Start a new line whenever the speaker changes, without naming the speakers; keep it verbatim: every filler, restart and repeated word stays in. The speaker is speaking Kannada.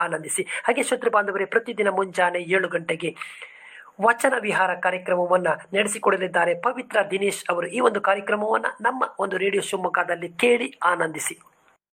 ಆನಂದಿಸಿ. ಹಾಗೆ ಶ್ರೋತೃ ಬಾಂಧವರೇ, ಪ್ರತಿದಿನ ಮುಂಜಾನೆ ಏಳು ಗಂಟೆಗೆ ವಚನ ವಿಹಾರ ಕಾರ್ಯಕ್ರಮವನ್ನು ನಡೆಸಿಕೊಡಲಿದ್ದಾರೆ ಪವಿತ್ರ ದಿನೇಶ್ ಅವರು. ಈ ಒಂದು ಕಾರ್ಯಕ್ರಮವನ್ನು ನಮ್ಮ ಒಂದು ರೇಡಿಯೋ ಶಿವಮೊಗ್ಗದಲ್ಲಿ ಕೇಳಿ ಆನಂದಿಸಿ.